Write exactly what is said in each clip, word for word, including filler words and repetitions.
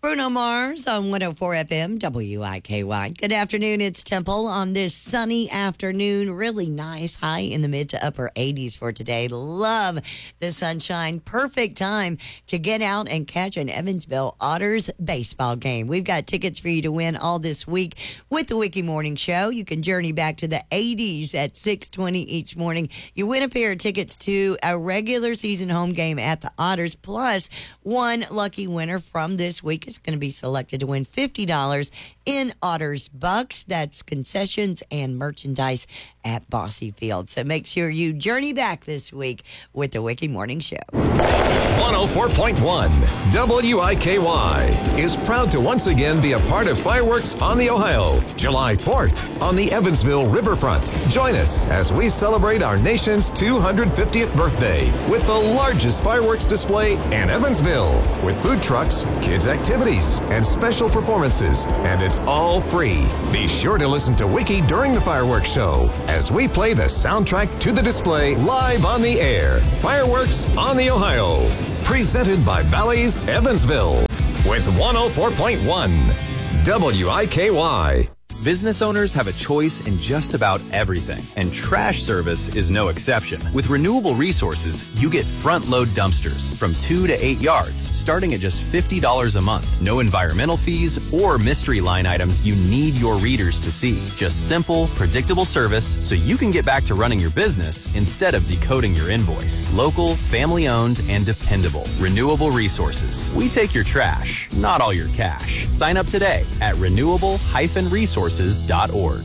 Bruno Mars on one oh four F M, W I K Y. Good afternoon. It's Temple on this sunny afternoon. Really nice. High in the mid to upper eighties for today. Love the sunshine. Perfect time to get out and catch an Evansville Otters baseball game. We've got tickets for you to win all this week with the Wiki Morning Show. You can journey back to the eighties at six twenty each morning. You win a pair of tickets to a regular season home game at the Otters, plus one lucky winner from this week is going to be selected to win fifty dollars in Otters Bucks. That's concessions and merchandise at Bossy Field. So make sure you journey back this week with the Wiki Morning Show. one oh four point one W I K Y is proud to once again be a part of Fireworks on the Ohio, July fourth on the Evansville Riverfront. Join us as we celebrate our nation's two hundred fiftieth birthday with the largest fireworks display in Evansville, with food trucks, kids' activities, and special performances. And it's all free. Be sure to listen to Wiki during the fireworks show as we play the soundtrack to the display live on the air. Fireworks on the Ohio, presented by Bally's Evansville with one oh four point one W I K Y. Business owners have a choice in just about everything, and trash service is no exception. With Renewable Resources, you get front-load dumpsters from two to eight yards, starting at just fifty dollars a month. No environmental fees or mystery line items you need your readers to see. Just simple, predictable service so you can get back to running your business instead of decoding your invoice. Local, family-owned, and dependable. Renewable Resources. We take your trash, not all your cash. Sign up today at renewable dash resources dot org.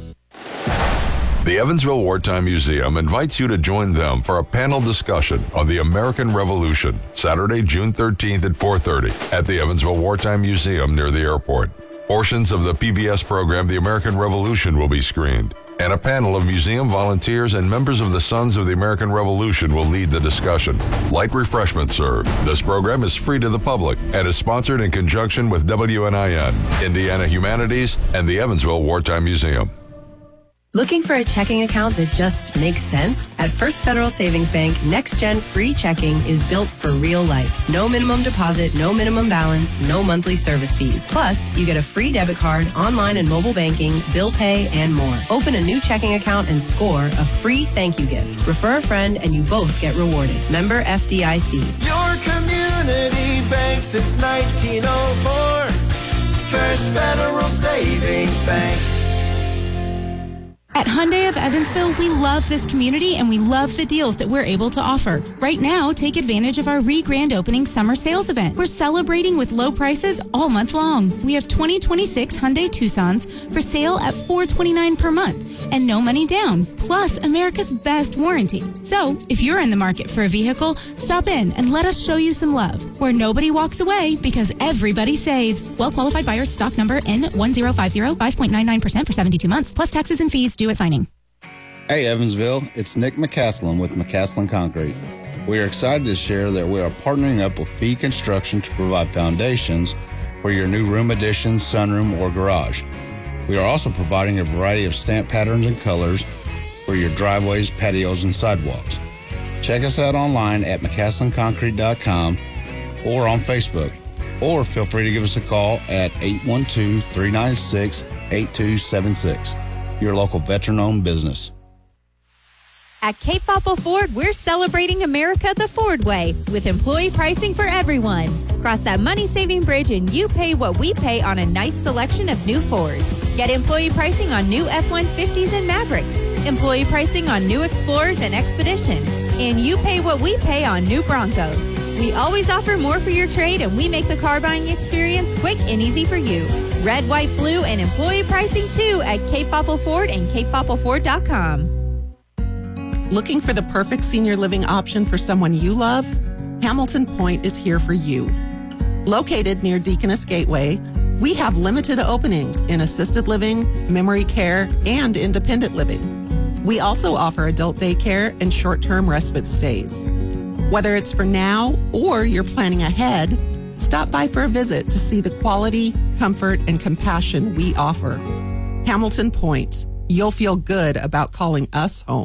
The Evansville Wartime Museum invites you to join them for a panel discussion on the American Revolution, Saturday, June thirteenth at four thirty at the Evansville Wartime Museum near the airport. Portions of the P B S program The American Revolution will be screened, and a panel of museum volunteers and members of the Sons of the American Revolution will lead the discussion. Light refreshments served. This program is free to the public and is sponsored in conjunction with W N I N, Indiana Humanities, and the Evansville Wartime Museum. Looking for a checking account that just makes sense? At First Federal Savings Bank, Next Gen Free Checking is built for real life. No minimum deposit, no minimum balance, no monthly service fees. Plus, you get a free debit card, online and mobile banking, bill pay, and more. Open a new checking account and score a free thank you gift. Refer a friend and you both get rewarded. Member F D I C. Your community bank since nineteen oh four. First Federal Savings Bank. At Hyundai of Evansville, we love this community and we love the deals that we're able to offer. Right now, take advantage of our re-grand opening summer sales event. We're celebrating with low prices all month long. We have twenty twenty-six Hyundai Tucsons for sale at four hundred twenty-nine dollars per month and no money down, plus America's best warranty. So, if you're in the market for a vehicle, stop in and let us show you some love, where nobody walks away because everybody saves. Well-qualified buyers, stock number N one zero five zero, five point nine nine percent for seventy-two months, plus taxes and fees due at signing. Hey Evansville, it's Nick McCaslin with McCaslin Concrete. We are excited to share that we are partnering up with Fee Construction to provide foundations for your new room addition, sunroom, or garage. We are also providing a variety of stamp patterns and colors for your driveways, patios, and sidewalks. Check us out online at mccaslin concrete dot com or on Facebook, or feel free to give us a call at eight one two, three nine six, eight two seven six. Your local veteran-owned business. At Cape Popple Ford, we're celebrating America the Ford way with employee pricing for everyone. Cross that money-saving bridge and you pay what we pay on a nice selection of new Fords. Get employee pricing on new F one fifties and Mavericks, employee pricing on new Explorers and Expeditions, and you pay what we pay on new Broncos. We always offer more for your trade, and we make the car buying experience quick and easy for you. Red, white, blue, and employee pricing too at Cape Popple Ford and cape popple ford dot com. Looking for the perfect senior living option for someone you love? Hamilton Point is here for you. Located near Deaconess Gateway, we have limited openings in assisted living, memory care, and independent living. We also offer adult daycare and short-term respite stays. Whether it's for now or you're planning ahead, stop by for a visit to see the quality, comfort, and compassion we offer. Hamilton Point. You'll feel good about calling us home.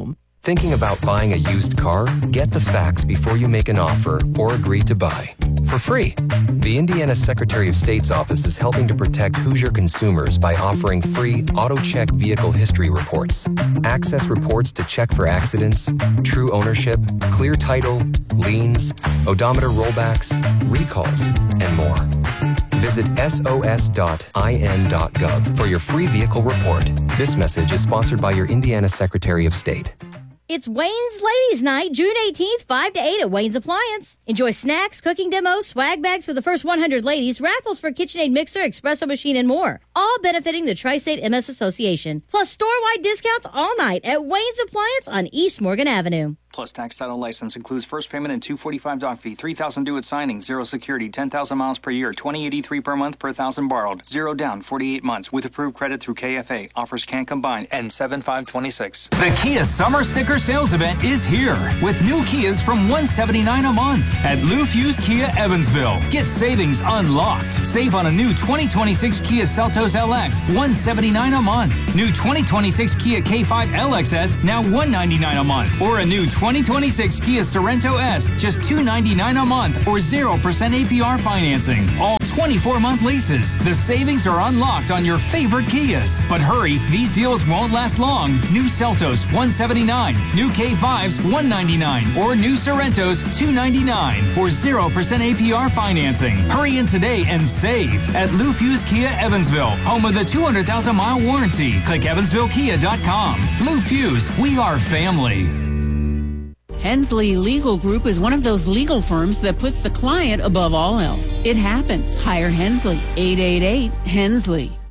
Thinking about buying a used car? Get the facts before you make an offer or agree to buy. For free. The Indiana Secretary of State's office is helping to protect Hoosier consumers by offering free AutoCheck vehicle history reports. Access reports to check for accidents, true ownership, clear title, liens, odometer rollbacks, recalls, and more. Visit S O S dot I N dot gov for your free vehicle report. This message is sponsored by your Indiana Secretary of State. It's Wayne's Ladies Night, June eighteenth, five to eight at Wayne's Appliance. Enjoy snacks, cooking demos, swag bags for the first one hundred ladies, raffles for KitchenAid mixer, espresso machine, and more. All benefiting the Tri-State M S Association. Plus store-wide discounts all night at Wayne's Appliance on East Morgan Avenue. Plus tax title license includes first payment and two forty-five doc fee, three thousand due at signing, zero security, ten thousand miles per year, twenty eighty-three per month per thousand borrowed, zero down, forty-eight months with approved credit through K F A. Offers can combine and seven five twenty-six. The Kia Summer Sticker Sales Event is here with new Kias from one hundred seventy-nine dollars a month at Lou Fuse Kia Evansville. Get savings unlocked. Save on a new twenty twenty-six Kia Seltos L X, one hundred seventy-nine dollars a month. New twenty twenty-six Kia K five L X S, now one hundred ninety-nine dollars a month. Or a new twenty twenty-six Kia Sorento S, just two hundred ninety-nine dollars a month or zero percent A P R financing. All twenty-four month leases. The savings are unlocked on your favorite Kias. But hurry, these deals won't last long. New Seltos, one hundred seventy-nine dollars. New K fives, one hundred ninety-nine dollars. Or new Sorrentos, two hundred ninety-nine dollars. Or zero percent A P R financing. Hurry in today and save at Lou Fuse Kia Evansville, home of the two hundred thousand mile warranty. Click evansville kia dot com. Lou Fuse, we are family. Hensley Legal Group is one of those legal firms that puts the client above all else. It happens. Hire Hensley. eight eight eight Hensley.